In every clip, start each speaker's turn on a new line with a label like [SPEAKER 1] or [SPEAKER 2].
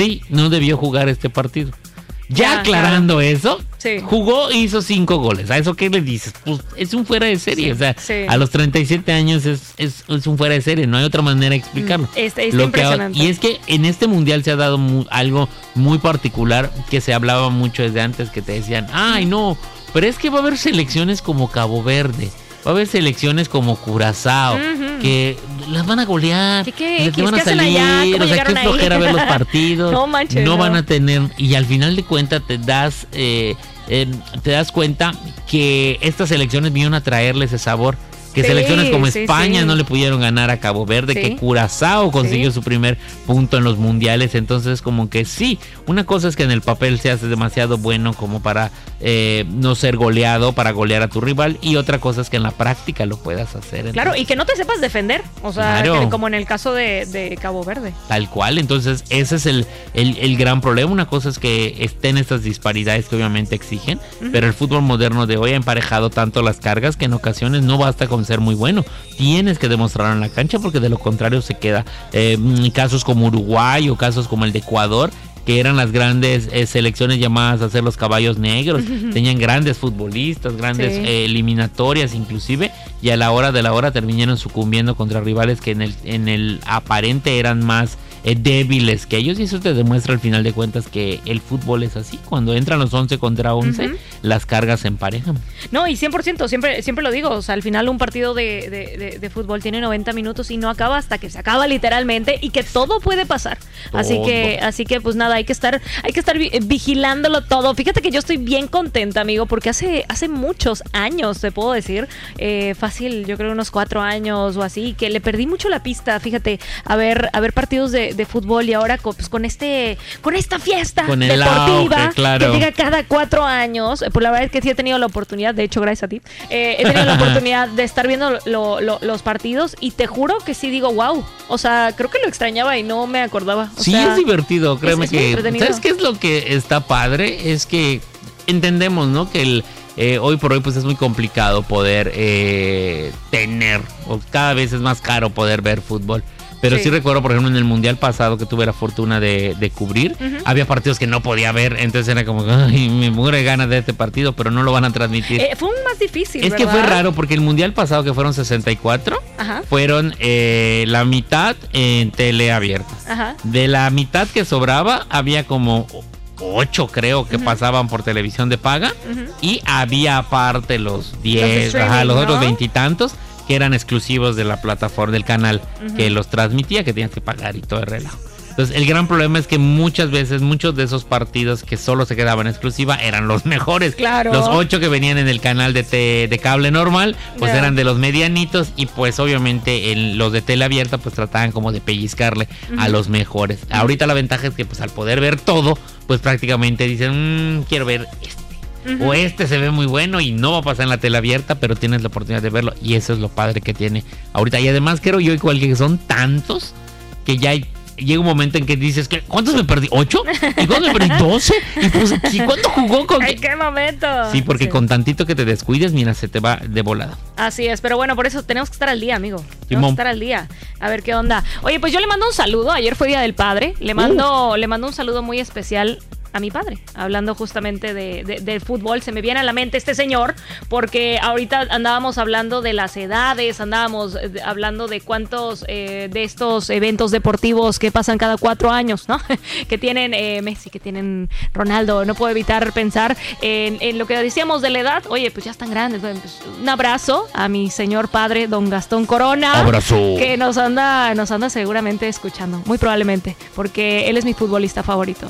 [SPEAKER 1] sí, no debió jugar este partido. Ya aclarando eso, jugó, hizo 5 goles. ¿A eso qué le dices? Pues es un fuera de serie. O sea, a los 37 años es un fuera de serie. No hay otra manera de explicarlo.
[SPEAKER 2] Está impresionante.
[SPEAKER 1] Y es que en este mundial se ha dado algo muy particular que se hablaba mucho desde antes, que te decían, ay no, pero es que va a haber selecciones como Cabo Verde. Va a haber selecciones como Curazao, que las van a golear, que van a salir, o sea, qué flojera ver los partidos,
[SPEAKER 2] no manches,
[SPEAKER 1] no van a tener, y al final de cuentas te das cuenta que estas selecciones vinieron a traerle ese sabor, que selecciones como España no le pudieron ganar a Cabo Verde, que Curazao consiguió su primer punto en los mundiales. Entonces como que una cosa es que en el papel seas demasiado bueno como para no ser goleado, para golear a tu rival, y otra cosa es que en la práctica lo puedas hacer. Entonces,
[SPEAKER 2] claro, y que no te sepas defender, o sea, como en el caso de Cabo Verde.
[SPEAKER 1] Tal cual, entonces ese es el gran problema. Una cosa es que estén estas disparidades que obviamente exigen, pero el fútbol moderno de hoy ha emparejado tanto las cargas que en ocasiones no basta con ser muy bueno, tienes que demostrarlo en la cancha, porque de lo contrario se queda casos como Uruguay o casos como el de Ecuador, que eran las grandes selecciones llamadas a ser los caballos negros, tenían grandes futbolistas, grandes eliminatorias inclusive, y a la hora de la hora terminaron sucumbiendo contra rivales que en el aparente eran más débiles que ellos, y eso te demuestra al final de cuentas que el fútbol es así. Cuando entran los 11 contra 11, las cargas se emparejan.
[SPEAKER 2] No, y 100%, siempre lo digo, o sea, al final un partido de fútbol tiene 90 minutos y no acaba hasta que se acaba literalmente, y que todo puede pasar. Así que pues nada, hay que estar vigilándolo todo. Fíjate que yo estoy bien contenta, amigo, porque hace muchos años, te puedo decir, fácil, yo creo unos 4 años o así, que le perdí mucho la pista, fíjate, a ver partidos de fútbol, y ahora pues con esta fiesta deportiva que llega cada 4 años, pues la verdad es que sí he tenido la oportunidad, de hecho gracias a ti, he tenido la oportunidad de estar viendo los partidos, y te juro que sí digo wow, o sea, creo que lo extrañaba y no me acordaba. O sea,
[SPEAKER 1] es divertido, créeme que ¿sabes qué es lo que está padre? Es que entendemos, ¿no? Que hoy por hoy pues es muy complicado poder tener, o cada vez es más caro poder ver fútbol. Pero sí recuerdo, por ejemplo, en el mundial pasado que tuve la fortuna de cubrir, había partidos que no podía ver, entonces era como, ay, me muero ganas de este partido, pero no lo van a transmitir.
[SPEAKER 2] Fue un más difícil,
[SPEAKER 1] ¿verdad? Que fue raro, porque el mundial pasado, que fueron 64, fueron la mitad en tele abierta. De la mitad que sobraba, había como 8 creo que pasaban por televisión de paga, y había aparte los 10, los otros 20 y tantos que eran exclusivos de la plataforma, del canal que los transmitía, que tenías que pagar y todo el relajo. Entonces el gran problema es que muchas veces muchos de esos partidos que solo se quedaban en exclusiva eran los mejores.
[SPEAKER 2] Claro.
[SPEAKER 1] Los 8 que venían en el canal de cable normal pues eran de los medianitos, y pues obviamente los de tele abierta pues trataban como de pellizcarle a los mejores. Ahorita la ventaja es que pues al poder ver todo pues prácticamente dicen quiero ver o este se ve muy bueno y no va a pasar en la tele abierta, pero tienes la oportunidad de verlo, y eso es lo padre que tiene ahorita. Y además creo yo igual que son tantos que ya llega un momento en que dices, ¿cuántos me perdí? ¿8? ¿Y cuántos me perdí? ¿12? ¿Y pues cuándo jugó?
[SPEAKER 2] ¿En qué momento?
[SPEAKER 1] Sí, porque con tantito que te descuides, mira, se te va de volada.
[SPEAKER 2] Así es, pero bueno, por eso tenemos que estar al día, amigo. Tenemos que estar al día. A ver qué onda. Oye, pues yo le mando un saludo. Ayer fue Día del Padre. Le mando un saludo muy especial a mi padre, hablando justamente del fútbol. Se me viene a la mente este señor, porque ahorita andábamos hablando de las edades, andábamos hablando de cuántos de estos eventos deportivos que pasan cada 4 años, ¿no? Que tienen Messi, que tienen Ronaldo. No puedo evitar pensar en lo que decíamos de la edad. Oye, pues ya están grandes. Pues un abrazo a mi señor padre, don Gastón Corona.
[SPEAKER 1] Abrazo.
[SPEAKER 2] Que nos anda seguramente escuchando, muy probablemente, porque él es mi futbolista favorito.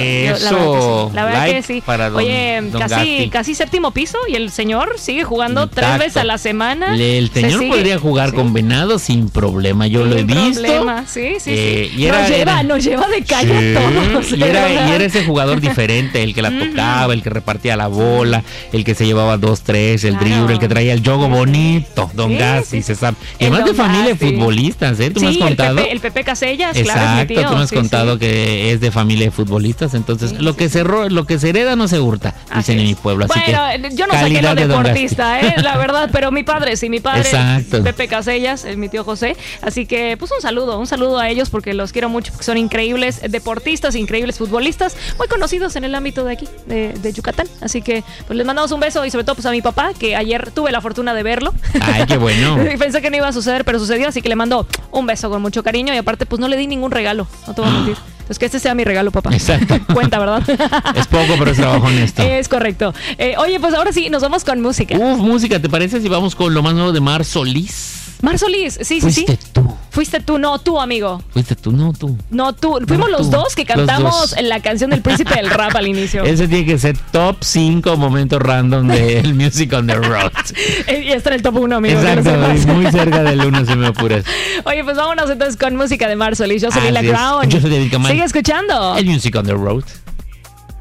[SPEAKER 2] La verdad que sí. Oye, casi séptimo piso, y el señor sigue jugando 3 veces a la semana.
[SPEAKER 1] El señor podría jugar con Venado sin problema, yo lo he visto.
[SPEAKER 2] Sí. Nos lleva de calle a todos.
[SPEAKER 1] Y era ese jugador diferente, el que la tocaba, el que repartía la bola, el que se llevaba 2-3, el drible, el que traía el yogo bonito, don Gassi, se sabe. Y además de familia de futbolistas, ¿eh? Tú me has contado.
[SPEAKER 2] El Pepe Casellas,
[SPEAKER 1] exacto,
[SPEAKER 2] claro, es mi tío.
[SPEAKER 1] Tú me has contado que es de familia de futbolistas, entonces Lo que se hereda no se hurta, dicen en mi pueblo. Así
[SPEAKER 2] bueno,
[SPEAKER 1] que,
[SPEAKER 2] yo no saqué lo deportista, la verdad, pero mi padre sí,
[SPEAKER 1] Exacto.
[SPEAKER 2] Pepe Casellas, mi tío José. Así que, pues un saludo a ellos porque los quiero mucho, porque son increíbles deportistas, increíbles futbolistas, muy conocidos en el ámbito de aquí, de Yucatán. Así que, pues les mandamos un beso y sobre todo pues a mi papá, que ayer tuve la fortuna de verlo.
[SPEAKER 1] Ay, qué bueno.
[SPEAKER 2] Pensé que no iba a suceder, pero sucedió, así que le mando un beso con mucho cariño y aparte pues no le di ningún regalo, no te voy a mentir. Entonces que este sea mi regalo, papá.
[SPEAKER 1] Exacto.
[SPEAKER 2] Cuenta, ¿verdad?
[SPEAKER 1] Es poco, pero es trabajo honesto.
[SPEAKER 2] Es correcto. Oye, pues ahora sí, nos vamos con música.
[SPEAKER 1] Música, ¿te parece si vamos con lo más nuevo de Mar Solís?
[SPEAKER 2] Mar Solís, sí. Fuiste tú, no tú, amigo.
[SPEAKER 1] Fuiste tú, no tú.
[SPEAKER 2] No tú. Fuimos los dos que cantamos la canción del Príncipe del Rap al inicio.
[SPEAKER 1] Ese tiene que ser top 5 momentos random del Music on the Road.
[SPEAKER 2] Y está en el top 1, amigo.
[SPEAKER 1] Exacto, muy cerca del 1 si me apuras.
[SPEAKER 2] Oye, pues vámonos entonces con música de Mar Solís. Yo soy Lila Crown.
[SPEAKER 1] Yo soy David Kamal.
[SPEAKER 2] Sigue escuchando
[SPEAKER 1] el Music on the Road.